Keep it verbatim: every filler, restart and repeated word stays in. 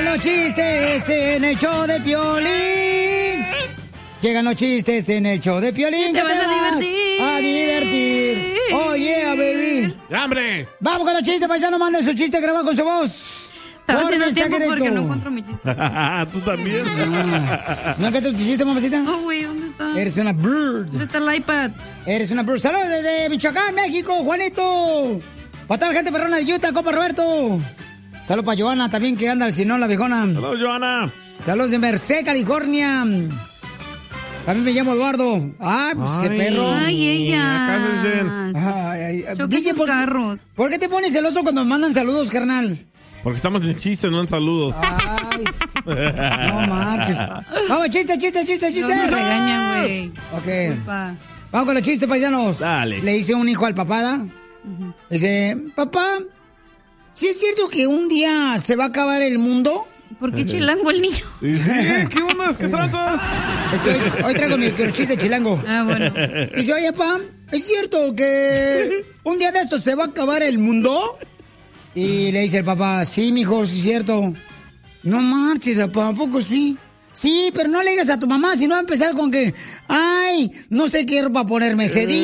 los chistes en el show de Piolín. Llegan los chistes en el show de Piolín. Te vas a divertir. A divertir. Oh, yeah, baby. ¡Hambre! Vamos con los chistes, paisano. Manden su chiste grabado con su voz. Estaba Por haciendo mensaje tiempo porque directo. no encuentro mi chiste. ¿Tú también? Ah. ¿No encuentras tu chiste, mamacita? No, güey, ¿dónde está? Eres una bird. ¿Dónde está el iPad? Eres una bird. Saludos desde Michoacán, México, Juanito. Para toda la gente perrona de Utah, compa Roberto. Saludos para Joana también, que anda al Sinón, la viejona. Saludos, Joana. Saludos de Merced, California. También me llamo Eduardo. Ah, pues ese perro. Ay, ella. Acá se dicen. Ay, ay, ay. Choca sus ¿por, carros. ¿por qué te pones celoso cuando me mandan saludos, carnal? Porque estamos en chistes, no en saludos. Ay, no marches. Vamos, chiste, chiste, chiste, chiste. No me regañan, güey. Ok. Disculpa. Vamos con los chistes, paisanos. Dale. Le dice un hijo al papá, ¿da? Dice, papá, ¿sí es cierto que un día se va a acabar el mundo? ¿Por qué chilango el niño? ¿Y sí? ¿Qué onda? ¿Qué tratas? Es que hoy, hoy traigo mi chiste chilango. Ah, bueno. Dice, oye, papá, ¿es cierto que un día de estos se va a acabar el mundo? Y le dice el papá, sí, mijo, sí es cierto. No marches, papá, ¿a poco sí? Sí, pero no le digas a tu mamá, si no va a empezar con que, ay, no sé qué ropa ponerme ese día.